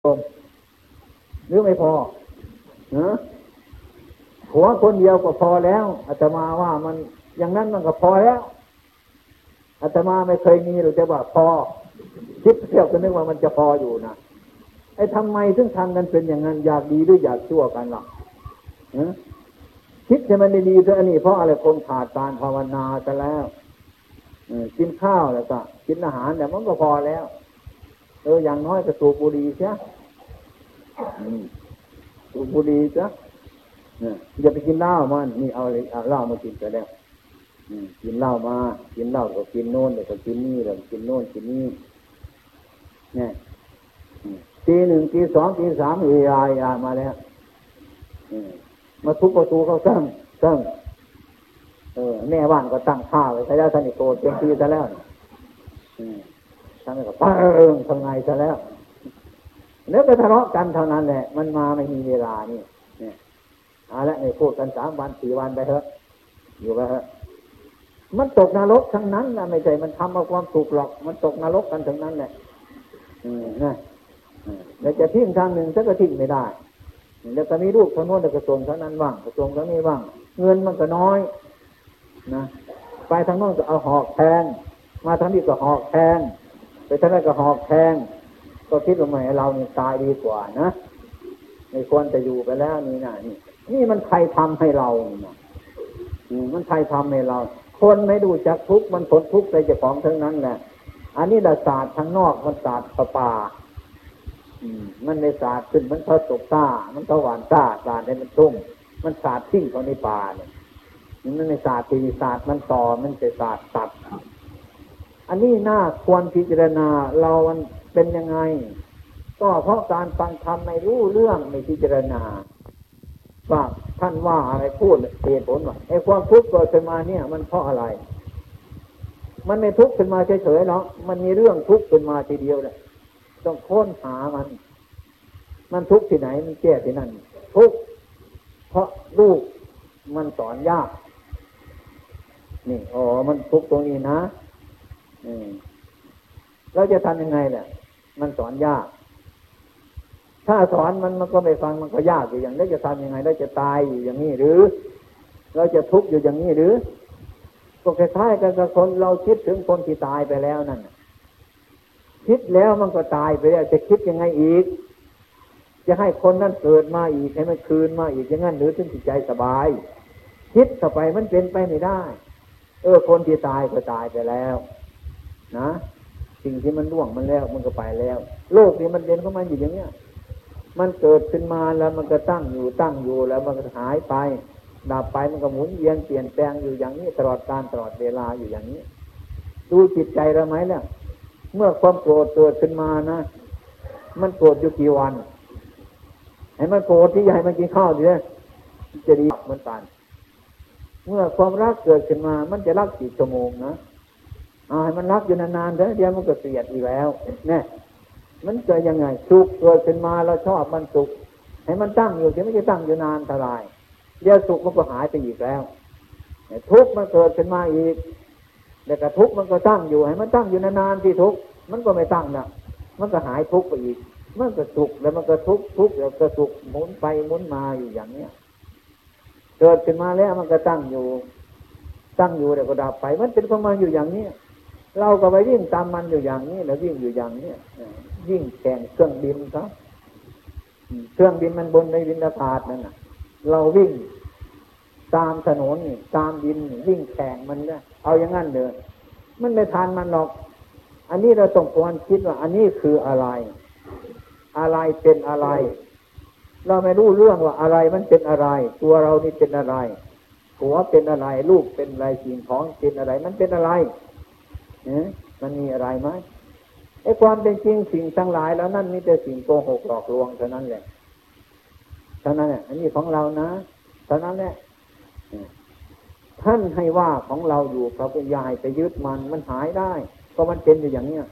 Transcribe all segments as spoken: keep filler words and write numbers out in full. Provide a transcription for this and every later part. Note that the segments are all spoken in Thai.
มหรือไม่พอเนะหัวคนเดียวก็พอแล้วอาตมาว่ามันอย่างนั้นมันก็พอแล้วอาตมาไม่เคยมีหรือจะว่าพอคิดเที่ยวก็นึกว่ามันจะพออยู่นะไอ้ทำไมถึงทำกันเป็นอย่างนั้นอยากดีหรืออยากชั่วกันล่ะนะคิดให้มันดีๆซะอันนี้เพราะอะไรคนขาดการภาวนาซะแล้วกินข้าวแล้วก็กินอาหารแต่มันก็พอแล้วเอออย่างน้อยก็สูบบุหรี่ใช่สูบบุหรี่จ้ะอย่าไปกินเหล้ามันนี่เอาอะไรเอาเหล้ามากินไปแล้วกินเหล้ามากินเหล้าก็กินโน่นเดี๋ยวก็กินนี่เดี๋ยวกินโน่นกินนี่เนี่ยตีหนึ่งตีสองตีสามเอไอมาแล้วมาทุบประตูเขาตั้งตั้งเออแม่บ้านก็ตั้งข้าวไว้ซะแล้วท่านนี่โกรธเต็มที่ซะแล้วท่านก็ป้าเอิงทำไงซะแล้วแล้วก็ทะเลาะกันเท่านั้นแหละมันมาไม่มีเวลานี่เนี่ยเอาละในพูดกันสามวันสี่วันไปเถอะอยู่ไปเถอะมันตกนรกทั้งนั้นนะไม่ใช่มันทำเอาความสุขหรอกมันตกนรกกันทั้งนั้นแหละอืมนะแล้วจะทิ้งทางหนึ่งฉันก็ทิ้งไม่ได้แล้วก็มีลูกทางโน้นกระทรวงเท่านั้นบ้างกระทรวงเท่านี้บ้างเงินมันก็น้อยนะไปทางโน้นก็เอาหอกแทงมาทางนี้ก็หอกแทงไปทางนั้นก็หอกแทงก็คิดว่าไม่เรานี่ตายดีกว่านะไม่ควรจะอยู่ไปแล้วนี่นะนี่นี่มันใครทำให้เราเนี่ยมันใครทำให้เราคนไม่ดูจักทุกข์มันผลทุกข์ในเจ้าของทั้งนั้นแหละอันนี้ศาสตร์ทางนอกมันศาสตร์ป่ามันในศาสตร์ขึ้นมันเขาตกต้ามันเขาหวานต้าศาสตร์ให้มันตุ้มมันศาสตร์ทิ้งเขาในป่าเนี่ยมันในศาสตร์ปีศาสตร์มันต่อมันเป็นศาสตร์ตัดอันนี้น่าควรพิจารณาเรามันเป็นยังไงก็เพราะการฟังธรรมไม่รู้เรื่องไม่พิจารณาว่าท่านว่าอะไรพูดเหตุผลว่าไอ้ความทุกข์เกิดขึ้นมาเนี่ยมันเพราะอะไรมันไม่ทุกข์ขึ้นมาเฉยๆหรอกมันมีเรื่องทุกข์ขึ้นมาทีเดียวเลยต้องค้นหามันมันทุกข์ที่ไหนมันแก้ที่นั่นทุกข์เพราะลูกมันสอนยากนี่อ๋อมันทุกข์ตรงนี้นะอืมเราจะทำยังไงเนี่ยมันสอนยากถ้าสอนมันมันก็ไม่ฟังมันก็ยากอยู่อย่างนี้จะทำยังไงเราจะตายอยู่อย่างนี้หรือเราจะทุกข์อยู่อย่างนี้หรือก็คล้ายๆกันกับคนเราคิดถึงคนที่ตายไปแล้วนั่นคิดแล้วมันก็ตายไปแล้วจะคิดยังไงอีกจะให้คนนั้นเกิดมาอีกให้มันคืนมาอีกอย่างนั้นหรือถึงจิตใจสบายคิดต่อไปมันเป็นไปไม่ได้เออคนที่ตายก็ตายไปแล้วนะสิ่งที่มันล่วงมันแล้วมันก็ไปแล้วโลกนี้มันเด่นเข้ามาอยู่อย่างเนี้ยมันเกิดขึ้นมาแล้วมันก็ตั้งอยู่ตั้งอยู่แล้วมันก็หายไปดับไปมันก็หมุนเวียนเปลี่ยนแปลงอยู่อย่างนี้ตลอดกาลตลอดเวลาอยู่อย่างนี้ดูจิตใจเราไหมเนี่ยเมื่อความโกรธเกิดขึ้นมานะมันโกรธอยู่กี่วันให้มันโกรธที่ใหญ่มันกินข้าวดีเลยจะดีเหมือนกันเมื่อความรักเกิดขึ้นมามันจะรักกี่ชั่วโมงนะอ่าให้มันรักอยู่นานๆเถอะเดี๋ยวมันก็เกลียดอีกแล้วเนี่ยมันเกิดยังไงสุขเกิดขึ้นมาเราชอบมันสุขให้มันตั้งอยู่จะไม่จะตั้งอยู่นานเท่าไรเดี๋ยวสุขมันก็หายไปอีกแล้วทุกข์มันเกิดขึ้นมาอีกแต่กระทุกข์มันก็ตั้งอยู่ให้มันตั้งอยู่นานๆที่ทุกข์มันก็ไม่ตั้งนะมันก็หายทุกข์ไปอีกมันก็สุขแล้วมันก็ทุกข์ทุกข์แล้วก็สุขหมุนไปหมุนมาอยู่อย่างเนี้ยเกิดขึ้นมาแล้วมันก็ตั้งอยู่ตั้งอยู่แล้วก็ดับไปมันเป็นของมันอยู่อย่างนี้เราก็ไปวิ่งตามมันอยู่อย่างนี้แล้ววิ่งอยู่อย่างนี้วิ่งแข่งเครื่องบินครับเครื่องบินมันบนในบินอากาศนั่นน่ะเราวิ่งตามถนนนี่ตามดินวิ่งแข่งมันเนี่ยเอาอย่างนั้นเลยมันไม่ทันมันหรอกอันนี้เราต้องควรคิดว่าอันนี้คืออะไรอะไรเป็นอะไรเราไม่รู้เรื่องว่าอะไรมันเป็นอะไรตัวเรานี่เป็นอะไรหัวเป็นอะไรลูกเป็นอะไรสิ่งของเป็นอะไรมันเป็นอะไรเนี่ยมันมีอะไรไหมไอ้ความเป็นจริงสิ่งทั้งหลายแล้วนั่นมีแต่สิ่งโกหกหลอกลวงเท่านั้นแหละเท่านั้นแหละอันนี้ของเรานะเท่านั้นแหละท่านให้ว่าของเราอยู่พระพุทธเจ้าให้ไปยึดมันมันหายได้ก็มันเป็นอยู่อย่างเนี้ย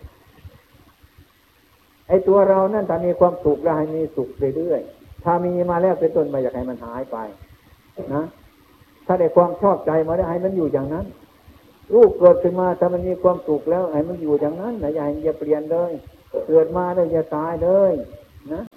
ไอ้ตัวเรานั่นถ้ามีความสุขแล้วให้มีสุขเรื่อยๆถ้ามีมาแล้วเป็นต้นมาอยากให้มันหายไปนะถ้าได้ความชอบใจมาแล้วให้มันอยู่อย่างนั้นรูปเกิดขึ้นมาถ้ามันมีความสุขแล้วให้มันอยู่อย่างนั้นนะอย่าอย่าเปลี่ยนเลยเกิดมาแล้วอย่าตายเลยนะ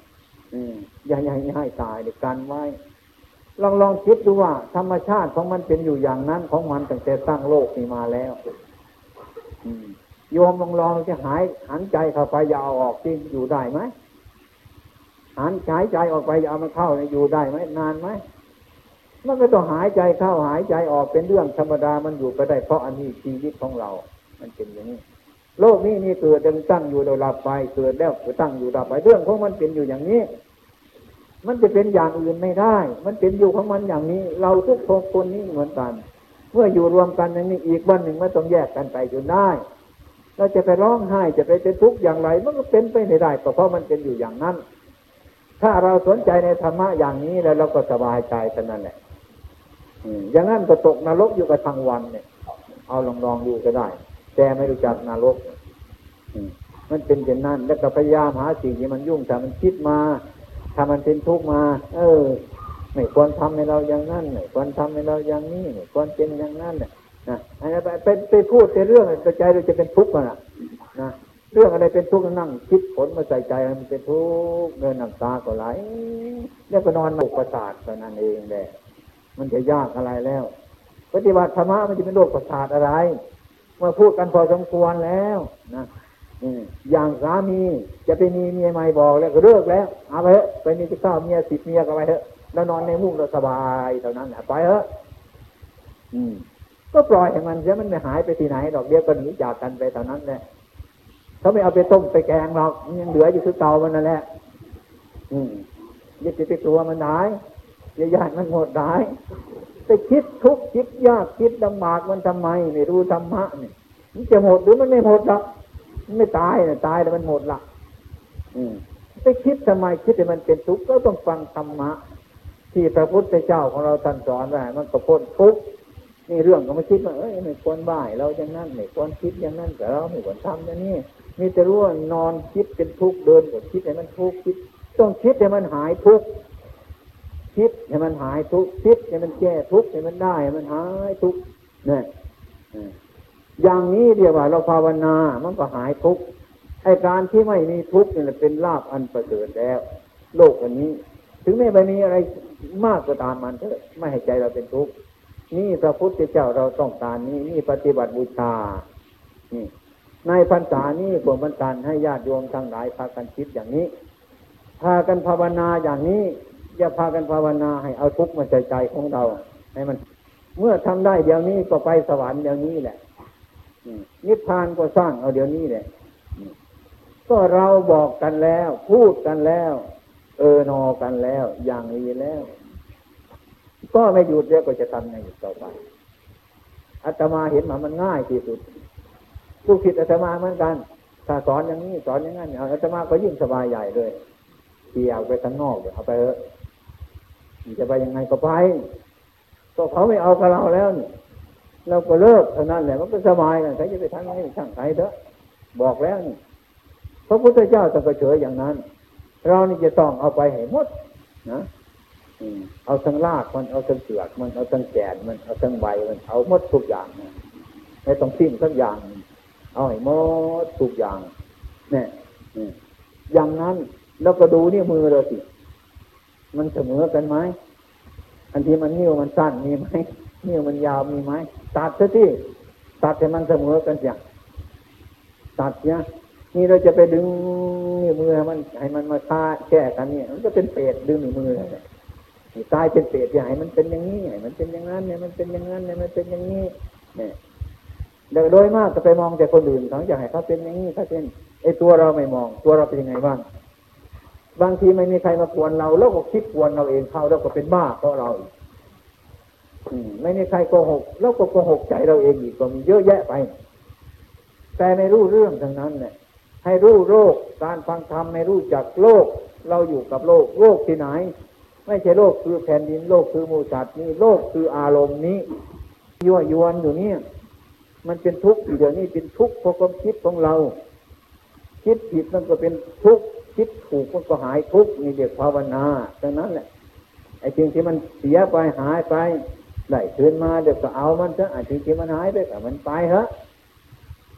อย่าอย่าให้ตายเด็กกันไว้ลองลองคิดดูว่าธรรมชาติของมันเป็นอยู่อย่างนั้นของมันตั้งแต่สร้างโลกนี้มาแล้วโยมลองลองจะหายหันใจเข้าไปยาวออกที่อยู่ได้ไหมหันหายใจออกไปเอามันเข้าอยู่ได้ไหมนานไหมมันก็ต้องหายใจเข้าหายใจออกเป็นเรื่องธรรมดามันอยู่ไปได้เพราะอันนี้ชีวิตของเรามันเป็นอย่างนี้โลกนี้นี่เกิดดังตั้งอยู่โดยดับไปเกิดแล้วก็ตั้งอยู่ดับไปเรื่องของมันเป็นอยู่อย่างนี้มันจะเป็นอย่างอื่นไม่ได้มันเป็นอยู่ของมันอย่างนี้เราทุกคนนี้เหมือนกันเมื่ออยู่รวมกันอย่างนี้อีกวันหนึ่งมันต้องแยกกันไปจนได้เราจะไปร้องไห้จะไปเป็นทุกข์อย่างไรมันก็เป็นไปไม่ได้เพราะมันเป็นอยู่อย่างนั้นถ้าเราสนใจในธรรมะอย่างนี้แล้วเราก็สบายใจเท่านั้นแหละอย่างนั้นก็ตกนรกอยู่กับทั้งวันเนี่ยเอาลองลองดูก็ได้แต่ไม่รู้จักนรกมันเป็นเช่นนั้นแล้วก็พยายามหาสิ่งที่มันยุ่งถ้ามันคิดมาถ้ามันเป็นทุกข์มาเออไม่ควรทำให้เราอย่างนั้นไม่ควรทำให้เราอย่างนี้ไม่ควรเป็นอย่างนั้นนะนะไปไปไปพูดแต่เรื่องใจเราจะเป็นทุกข์นะนะเรื่องอะไรเป็นทุกข์นั่งคิดผลมาใส่ใจมันเป็นทุกข์เงินน้ำตาก็ไหลแล้วก็นอนมาประสาทเท่านั้นเองแหละมันจะยากอะไรแล้วปฏิบัติธรรมะมันจะเป็นโรคประสาทอะไรมาพูดกันพอสมควรแล้วนะอย่างสามีจะไปมีเมียใหม่บอกแล้วก็เลิกแล้วเอาไปเถอะไปมีที่เก้าเมียสิบเมียก็ไปเถอะแล้วนอนในมุ้งเราสบายเท่านั้นแหละไปเถอะอืมก็ปล่อยให้มันเสียมันไม่หายไปที่ไหนดอกเดียวก็หนีจากกันไปเท่านั้นแหละเขาไม่เอาไปต้มไปแกงหรอกมันยังเหลืออยู่คือเก่ามันนั่นแหละอืมอย่าไปกลัวมันหายอย่าญาติมันหมดหายไปคิดทุกข์คิดยากคิดลำบากมันทำไมไม่รู้ธรรมะนี่มันจะหมดหรือมันไม่หมดหรอกมันไม่ตายนะตายแต่มันหมดละอืมไปคิดทำไมคิดให้มันเป็นทุกข์ก็ต้องฟังธรรมะที่พระพุทธเจ้าของเราท่านสอนไว้มันก็พ้นทุกข์นี่เรื่องก็ไม่คิดว่าเอ้ยไม่ควรบ่ายเราอย่างนั้นไม่ควรคิดอย่างนั้นแต่เราไม่ควรทำอย่างนี้มีแต่รู้ว่านอนคิดเป็นทุกข์เดินก็คิดให้มันทุกข์คิดต้องคิดให้มันหายทุกข์คิดให้มันหายทุกข์คิดให้มันแก้ทุกข์ให้มันได้ให้มันหายทุกข์เนี่ยอย่างนี้เรียกว่าเราภาวนามันก็หายทุกข์ไอ้การที่ไม่มีทุกข์นี่แหละเป็นลาภอันประเสริฐแล้วโลกอันนี้ถึงแม้ไม่มีอะไรมากก็ตามมันเถอะไม่ให้ใจเราเป็นทุกข์นี่พระพุทธเจ้าเราต้องการนี้นี่ปฏิบัติบูชานี่ในพรรษานี้ผมบรรดาให้ญาติโยมทั้งหลายพากันคิดอย่างนี้พากันภาวนาอย่างนี้อย่าพากันภาวนาให้เอาทุกข์มาใจใจของเราให้มันเมื่อทำได้เดี๋ยวนี้ก็ไปสวรรค์เดี๋ยวนี้แหละนิพพานก็สร้างเอาเดี๋ยวนี้แหละก็เราบอกกันแล้วพูดกันแล้วเออนอกันแล้วอย่างนี้แล้วก็ไม่หยุดแล้วก็จะทำไงอยู่ต่อไปอาตมาเห็นว่ามันง่ายที่สุดผู้คิดอาตมาเหมือนกันถ้าสอนอย่างนี้สอนอย่างนั้นอาตมาก็ยิ่งสบายใหญ่เลยเที่ยวไปข้างนอกเดี๋ยวเอาไปเถอะจะไปยังไงก็ไปก็เขาไม่เอากับเราแล้วนี่เราก็เลิกเท่านั้นแหละมันก็สบายกันใครจะไปทำยังไงช่างใครเถอะบอกแล้วนี่พระพุทธเจ้าต้องเฉยอย่างนั้นเรานี่จะต้องเอาไปให้หมดนะเอาทั้งรากมันเอาทั้งเปลือกมันเอาทั้งแก่นมันเอาทั้งใบมันเอาหมดทุกอย่างนะไม่ต้องทิ้งสักอย่างเอาให้หมดทุกอย่างเนี่ยอย่างนั้นแล้วก็ดูนี่มือเราสิมันเสมอกันไหมอันที่มันนิ้วมันสั้นมีไหมนิ้วมันยาวมีไหมตัดซะที่ตัดให้มันเสมอกันเสียตัดเนี่ยนี่เราจะไปดึงนิ้วมือให้มันให้มันมาฆ่าแก้กันเนี่ยมันก็เป็นเปรตดึงนิ้วมือเลยตายเป็นเปรตอย่างให้มันเป็นอย่างนี้ให้มันเป็นอย่างนั้นเนี่ยมันเป็นอย่างนั้นเนี่ยมันเป็นอย่างนี้เนี่ยโดยมากจะไปมองแต่คนอื่นเขาอยากให้เขาเป็นอย่างนี้เขาเป็นไอ้ตัวเราไม่มองตัวเราเป็นยังไงบ้างบางทีไม่มีใครมากวนเราแล้วก็คิดกวนเราเองเข้าแล้วก็เป็นบ้าเพราะเราไม่มีใครโกหกแล้วก็โกหกใจเราเองอีกก็มีเยอะแยะไปแต่ไม่รู้เรื่องทั้งนั้นเนี่ยให้รู้โลกการฟังธรรมไม่รู้จักโลกเราอยู่กับโลกโลกที่ไหนไม่ใช่โลกคือแผ่นดินโลกคือหมู่สัตว์นี่โลกคืออารมณ์นี้ยั่วยวนอยู่เนี่ยมันเป็นทุกข์อยู่เดี๋ยวนี้เป็นทุกข์เพราะความคิดของเราคิดผิดมันก็เป็นทุกข์คิดถูกมันก็หายทุกข์นี่เรียกภาวนาดังนั้นแหละไอ้สิ่งที่มันเสียไปหายไปได้คืนมาเดี๋ยวก็เอามันซะไอ้สิ่งที่มันหายไปก็มันไปเถอะ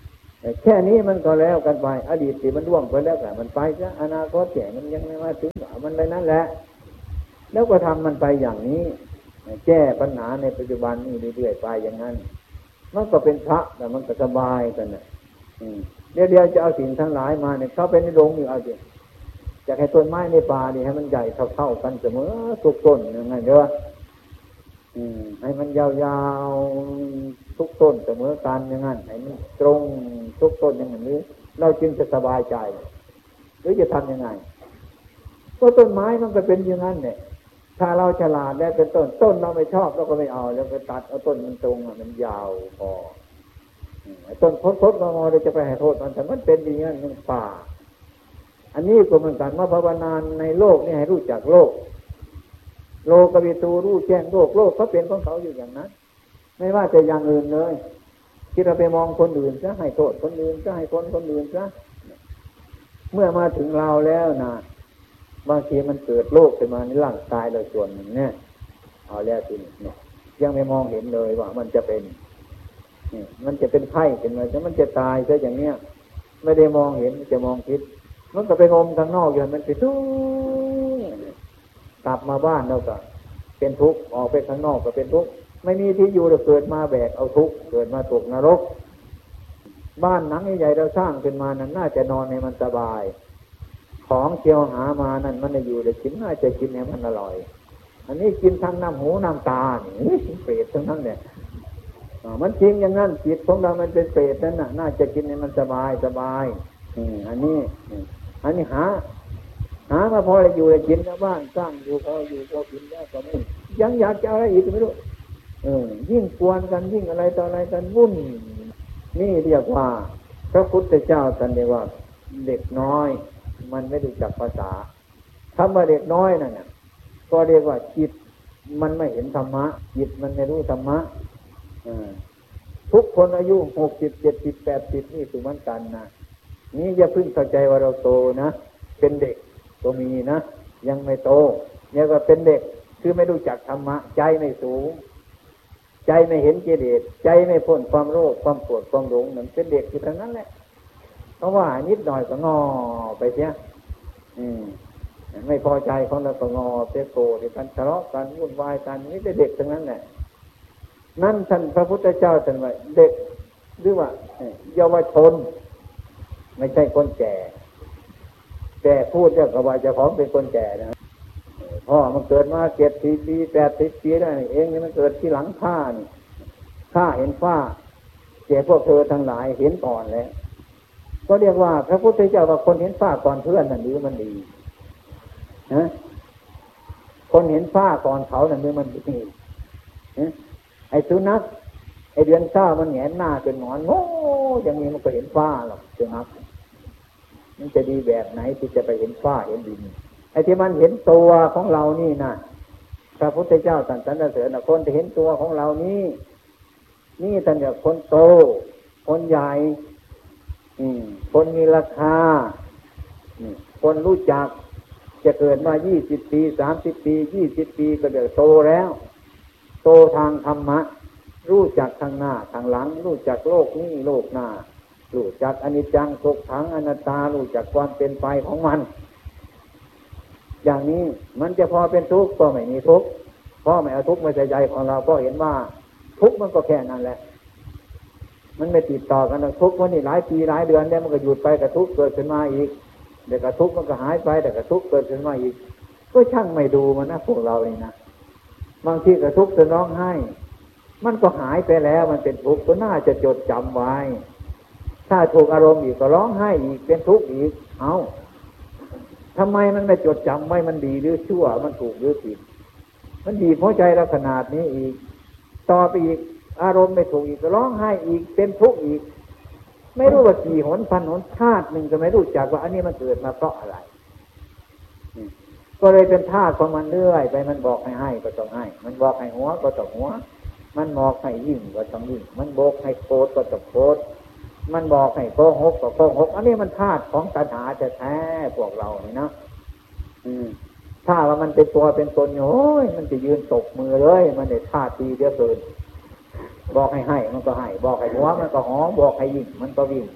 แค่นี้มันก็แล้วกันไปอดีตที่มันล่วงไปแล้วแต่มันไปซะอนาคตแก่มันยังไม่มาถึงมันไปนั่นแหละแล้วก็ทำมันไปอย่างนี้แก้ปัญหาในปัจจุบันนี่เรื่อยๆไปอย่างนั้นมันก็เป็นพระแต่มันก็สบายกันนะเดี๋ยวเดียวจะเอาสิ่งทั้งหลายมาเนี่ยเข้าไปในโรงอยู่เอาดิอยากให้ต้นไม้ในป่านี่ให้มันใหญ่เท่าๆกันเสมอทุกต้นอย่างนั้นเด้อให้มันยาวๆทุกต้นเสมอกันอย่างนั้นให้มันตรงทุกต้นอย่างนี้เราจึงจะสบายใจหรือจะทำยังไงก็ต้นไม้มันก็เป็นอย่างนั้นเนี่ยถ้าเราฉลาดแล้วเป็นต้นต้นเราไม่ชอบเราก็ไม่เอาแล้วไปตัดเอาต้นมันตรงมันยาวพอต้นพดพดงอๆเราจะไปให้โทษมันแต่มันเป็นอย่างนั้นมันป่าอันนี้ก็เหมือนกันว่าภาวนาในโลกนี่ให้รู้จักโลกโลกวิตูรู้แจ้งโลกโลกเขาเป็นของเขาอยู่อย่างนั้นไม่ว่าจะอย่างอื่นเลยที่เราไปมองคนอื่นซะให้โทษคนอื่นซะให้คนคนอื่นซะเมื่อมาถึงเราแล้วนะบางทีมันเกิดโรคขึ้นมาในร่างกายเราส่วนหนึ่งเนี่ยเอาแล้วทีนี้เนี่ยยังไม่มองเห็นเลยว่ามันจะเป็นนี่มันจะเป็นไข้ขึ้นมาจะมันจะตายซะอย่างเนี้ยไม่ได้มองเห็นจะมองคิดมันก็ไปงมข้างนอกอยู่มันไปทุกข์กลับมาบ้านเราก็เป็นทุกข์ออกไปข้างนอกก็เป็นทุกข์ไม่มีที่อยู่เราเกิดมาแบกเอาทุกข์เกิดมาตกนรกบ้านหลังใหญ่ๆเราสร้างขึ้นมานั้นน่าจะนอนให้มันสบายของเที่ยวหามานั่นมันได้อยู่ได้กินน่าจะกินให้มันอร่อยอันนี้กินทั้งน้ำหูน้ำตานี่เปรตทั้งนั้นเนี่ยมันจริงอย่างนั้นจิตของเรามันเป็นเปรตนั่นน่ะน่าจะกินให้มันสบายสบายอันนี้อันนี้หาหามาพอจะอยู่ได้กินแล้วบ้านสร้างอยู่พออยู่พอกินแล้วก็ไม่ยังอยากจะอะไรอีกไม่รู้เออยิ่งกวนกันยิ่งอะไรต่ออะไรกันวุ่นนี่เรียกว่าพระพุทธเจ้าท่านเรียกว่าเด็กน้อยมันไม่รู้จักภาษาคำว่าเด็กน้อยนั่นเนี่ยก็เรียกว่าจิตมันไม่เห็นธรรมะจิตมันไม่รู้ธรรมะทุกคนอายุหกสิบเจ็ดสิบแปดสิบนี่คือเหมือนกันนะนี่อย่าเพิ่งเข้าใจว่าเราโตนะเป็นเด็กก็มีนะยังไม่โตเนี่ยก็เป็นเด็กคือไม่รู้จักธรรมะใจไม่สูงใจไม่เห็นกิเลสใจไม่พ้นความโลภความโกรธความหลงนั่นเป็นเด็กอยู่ทั้งนั้นแหละเพราะว่านิดหน่อยก็งอไปเสียอืมไม่พอใจของเราก็งอเสียโกรธกันทะเลาะกันวุ่นวายกันนี่เป็นเด็กทั้งนั้นแหละนั่นท่านพระพุทธเจ้าท่านว่าเด็กหรือว่าเยาวชนไม่ใช่คนแก่แต่พูดเรื่องกับว่าเจ้าของเป็นคนแก่นะพ่อมันเกิดมาเจ็ดสิบปีแปดสิบปีได้เองนี่มันเกิดที่หลังข้านี่ข้าเห็นฝ้าแก่พวกเธอทั้งหลายเห็นก่อนแล้วก็เรียกว่าพระพุทธเจ้าว่าคนเห็นฝ้าก่อนเพื่อนนั่นหรือมันดีนะคนเห็นฝ้าก่อนเขานั่นหรือมันดีไอ้สุนัขไอ้เดือนเช้ามันแหงนหน้าเป็นหนอนโง่อย่างนี้มันก็เห็นฝ้าหรอกสุนัขมันจะดีแบบไหนที่จะไปเห็นฝ้าเห็นดินไอ้ที่มันเห็นตัวของเรานี่นะพระพุทธเจ้าตรัสสรรเสริญคนที่เห็นตัวของเรานี่นี่ท่านเรียกคนโตคนใหญ่คนมีราคาคนรู้จักจะเกิดมายี่สิบปีสามสิบปียี่สิบปีก็เดี๋ยวโตแล้วโตทางธรรมะรู้จักทางหน้าทางหลังรู้จักโลกนี้โลกหน้ารู้จักอนิจจังทุกขังอนัตตารู้จักความเป็นไปของมันอย่างนี้มันจะพอเป็นทุกข์ก็ไม่มีทุกข์เพราะไม่เอาทุกข์มาใส่ใจของเราก็เห็นว่าทุกข์มันก็แค่นั้นแหละมันไม่ติดต่อกันทุกข์วันนี้หลายปีหลายเดือนแล้วมันก็หยุดไปกระทุกข์เกิดขึ้นมาอีกเดี๋ยวกระทุกข์มันก็หายไปแต่กระทุกข์เกิดขึ้นมาอีกก็ช่างไม่ดูมันนะพวกเรานี่นะบางทีกระทุกข์จะร้องไห้มันก็หายไปแล้วมันเป็นทุกข์ก็น่าจะจดจำไว้ถ้าถูกอารมณ์อีกก็ร้องไห้อีกเป็นทุกข์อีกเอาทำไมมันไม่จดจำไว้มันดีหรือชั่วมันถูกหรือผิดมันดีเพราะใจเราขนาดนี้อีกต่อไปอีกอารมณ์ไม่ถูกอีกก็ร้องไห้อีกเป็นทุกข์อีกไม่รู้ว่ากี่หนพันหนชาติหนึ่งก็ไม่รู้จักว่าอันนี้มันเกิดมาเพราะอะไรก็เลยเป็นธาตุของมันเรื่อยไปมันบอกให้ให้ก็ต้องให้มันบอกให้หัวก็ต้องหัวมันบอกให้ยิ่งก็ต้องยิ่งมันบอกให้โกรธก็ต้องโกรธมันบอกให้โกหกก็โกหกอันนี้มันธาตุของตัณหาแท้ๆพวกเราเนี่ยนะถ้าว่ามันเป็นตัวเป็นตนโอ้ยมันจะยืนตบมือเลยมันได้ธาตุดีเดียวเกินบอกให้ให้มันก็ให้บอกให้หัวมันก็หอบอกให้ยิ่งมันก็วิ่ง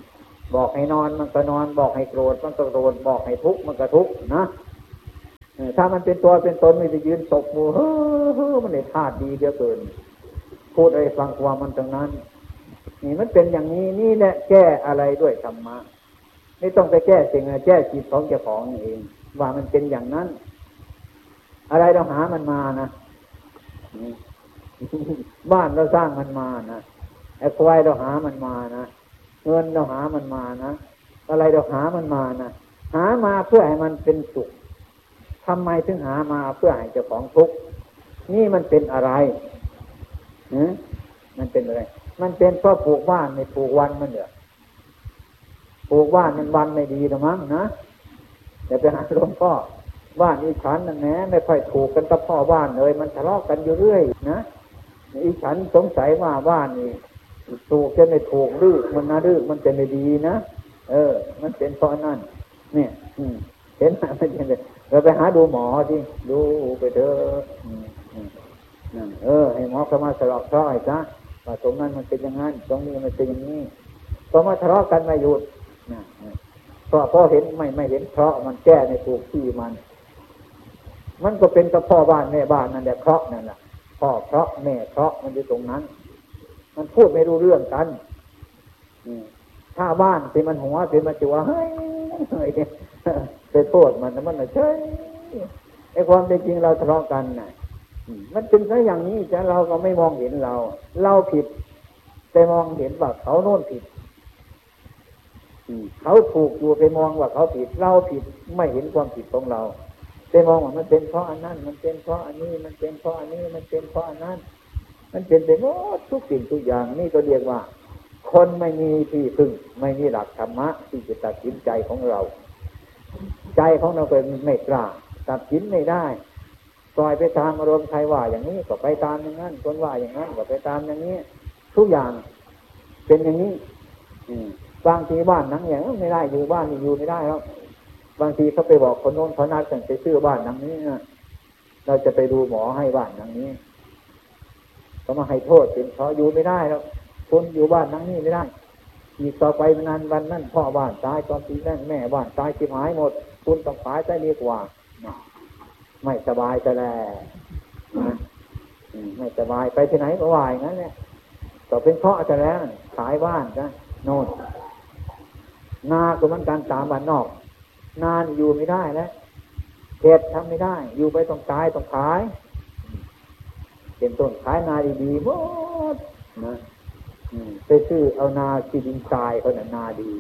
บอกให้นอนมันก็นอนบอกให้โกรธมันก็โกรธบอกให้ทุกข์มันก็ทุกข์นะถ้ามันเป็นตัวเป็นตนมันจะยืนตกมือเฮ้อมันได้ธาตุดีเดียวเกินพูดอะไรฟังความมันตรงนั้นนี่มันเป็นอย่างนี้นี่แหละแก้อะไรด้วยธรรมะไม่ต้องไปแก้สิ่งอะไรแก้จิตของเจ้าของเองว่ามันเป็นอย่างนั้นอะไรเราหามันมานะบ้านเราสร้างมันมานะไอ้ควายเราหามันมานะเงินเราหามันมานะอะไรเราหามันมานะหามาเพื่อให้มันเป็นสุขทำไมถึงหามาเพื่อให้เจ้าของทุกข์นี่มันเป็นอะไรหือมันเป็นอะไรมันเป็นเพราะปลูกบ้านไม่ปลูกวันมันเหรอปลูกบ้านมันวันไม่ดีหรอมั้งนะเดี๋ยวไปหาหลวงพ่อบ้านอีฉันนั่นแหละไม่ค่อยถูกกันกับพ่อบ้านเลยมันทะเลาะกันอยู่เรื่อยนะอีฉันสงสัยว่าบ้านนี่ถูกจะไม่ถูกดื้อมันนะดื้อมันจะไม่ดีนะเออมันเป็นเพราะนั่นเนี่ยเห็นไหมมันเป็นเลยเราไปหาดูหมอดิดูไปเถอะนั่นเออให้หมอเข้ามาสลอกซ้อยซะว่าตรงนั้นมันเป็นอย่างนั้นตรงนี้มันเป็นอย่างนี้พอมาทะเลาะกันไม่หยุดนะเพราะพอเห็นไม่ไม่เห็นเพราะมันแก้ในถูกที่มันมันก็เป็นกับพ่อบ้านแม่บ้านนั่นแหละเพราะนั่นแหละพ่อเพราะแม่เพราะมันอยู่ตรงนั้นมันพูดไม่รู้เรื่องกันถ้าบ้านที่มันหัวที่มันจัวเฮ้ยไปโทษมันมันน่ะใช่ไอ้ความเป็นจริงเราทะเลาะกันน่ะมันเป็นซะอย่างนี้แต่เราก็ไม่มองเห็นเราเราผิดแต่มองเห็นว่าเขาโน่นผิดเขาถูกอยู่ไปมองว่าเขาผิดเราผิดไม่เห็นความผิดของเราไปมองว่ามันเป็นเพราะอันนั้นมันเป็นเพราะอันนี้มันเป็นเพราะอันนี้มันเป็นเพราะอันนั้นมันเป็นไปหมดทุกสิ่งทุกอย่างนี่ก็เรียกว่าคนไม่มีที่พึ่งไม่มีหลักธรรมะที่จะตัดสินใจของเราใจของเราเป็นไม่กล้าตัดสินไม่ได้ปล่อยไปตามอารมณ์ใครว่าอย่างนี้ก็ไปตามอย่างนั้นคนว่าอย่างนั้นก็ไปตามอย่างนี้ทุกอย่างเป็นอย่างนี้บางทีบ้านนั้นอย่างไม่ได้อยู่บ้านนี้อยู่ไม่ได้แล้วบางทีเขาไปบอกคนโน้นเขานัดกันไปซื้อบ้านหลังนี้นะเราจะไปดูหมอให้บ้านหลังนี้เขามาให้โทษเป็นเพราะอยู่ไม่ได้แล้วคนอยู่บ้านหลังนี้ไม่ได้อีกต่อไปนานวันนั้นพ่อบ้านตายตอนปีนั้นแม่บ้านตายชิบหายหมดคุณต้องตายได้ดีกว่าไม่สบายจะแล้วไม่สบายไปที่ไหนก็ว่าอย่างนั้นเนี่ยต่อเป็นเพราะจะแล้วขายบ้านนะโน่นนาก็มันการตามบ้านนอกนานอยู่ไม่ได้แล้วเขตทำไม่ได้อยู่ไปต้องตายต้องขายเป็นต้นขายนาดีๆหมดนะไปซื้อเอานาที่ดินทรายเขาเนี่ยนาดี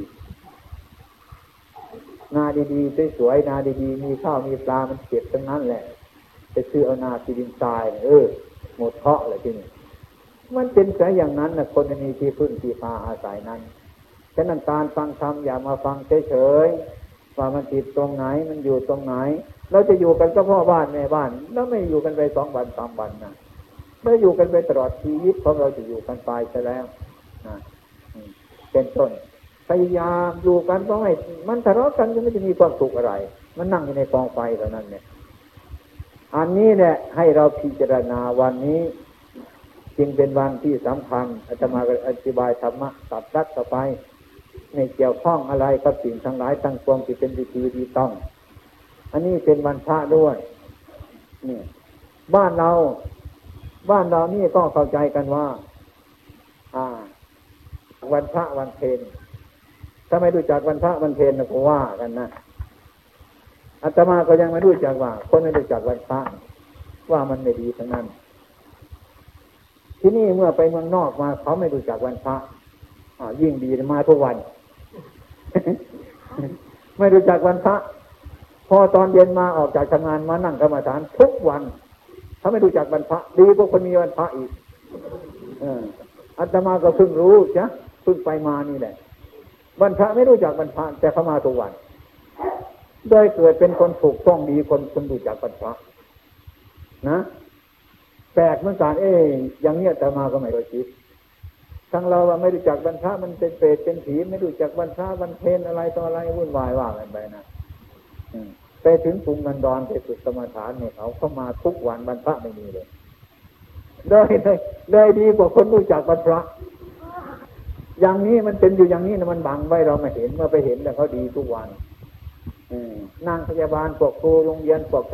นาดีๆสวยๆนาดีๆมีข้าวมีปลามันเก็บทั้งนั้นแหละไปซื้อเอานาที่ดินทรายเออหมดเคราะห์เลยทีนี้มันเป็นแค่อย่างนั้นนะคนมีที่พึ่งที่พาอาศัยนั้นฉะนั้นการฟังธรรมอย่ามาฟังเฉยๆว่ามันติดตรงไหนมันอยู่ตรงไหนเราจะอยู่กันก็พ่อบ้านแม่บ้านแล้วไม่อยู่กันไปสองวันสามวันนะเราอยู่กันไปตลอดชีวิตของเราจะอยู่กันไปซะแล้วนะเป็นต้นพยายามอยู่กันเพราะให้มันทะเลาะกันก็ไม่จะมีความสุขอะไรมันนั่งอยู่ในกองไฟเท่านั้นเนี่ยอันนี้แหละให้เราพิจารณาวันนี้จึงเป็นวันที่สำคัญอาตมาอธิบายธรรมะตัดรัดต่อไปในเกี่ยวข้องอะไรกับสิ่งทั้งหลายทั้งปวงที่เป็นวิธีที่ต้องอันนี้เป็นวันพระด้วยนี่บ้านเราบ้านเรานี่ก็เข้าใจกันว่าอ่าวันพระวันเพ็ญถ้าไม่รู้จักวันพระวันเพ็ญนะก็ว่ากันนะอาตมาก็ยังไม่รู้จักว่าคนไม่รู้จักวันพระว่ามันไม่ดีทั้งนั้นที่นี่เมื่อไปเมืองนอกมาเขาไม่รู้จักวันพระอ่ายิ่งดีมาทุกวัน ไม่รู้จักวันพระพอตอนเย็นมาออกจากทำงานมานั่งกรรมฐานทุกวันเขาไม่รู้จักวันพระดีกว่าคนมีวันพระอีกเอออาตมาก็เพิ่งรู้จ้ะเพิ่งไปมานี่แหละวันพระไม่รู้จักวันพระแต่เขามาทุกวันโดยเกิดเป็นคนถูกต้องดีคนคนรู้จักวันพระนะแปลกเหมือนกันเอ๊ะอย่างเนี้ยอาตมาก็ไม่รู้จิตทั้งเราว่าไม่รู้จักวันพระมันเป็นเปรตเป็นผีไม่รู้จักวันพระวันเพ็ญอะไรต่ออะไรวุ่นวายว่ากันไปนะไปถึงกรุงกันดอนไปฝึกสมาทานเนี่ยเขาเข้ามาทุกวันวันพระไม่มีเลยได้เลยได้ดีกว่าคนรู้จักวันพระอย่างนี้มันเป็นอยู่อย่างนี้นะมันบังไว้เราไม่เห็นเมื่อไปเห็นแล้วเขาดีทุกวันนั่งพยาบาลพวกครูโรงเรียนพวก